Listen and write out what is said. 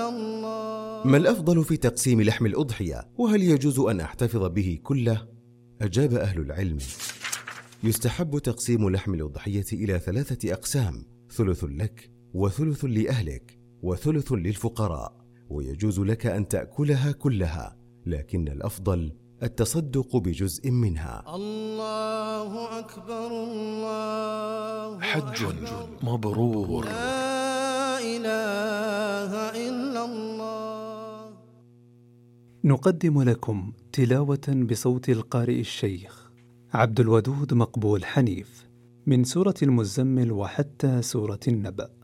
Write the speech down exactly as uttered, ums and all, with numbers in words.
الله. ما الأفضل في تقسيم لحم الأضحية؟ وهل يجوز أن أحتفظ به كله؟ أجاب أهل العلم: يستحب تقسيم لحم الأضحية إلى ثلاثة أقسام: ثلث لك، وثلث لأهلك، وثلث للفقراء، ويجوز لك أن تأكلها كلها، لكن الأفضل التصدق بجزء منها. الله أكبر الله حج مبرور. لا إله إلا الله. نقدم لكم تلاوة بصوت القارئ الشيخ عبد الودود مقبول حنيف من سورة المزمل وحتى سورة النبأ.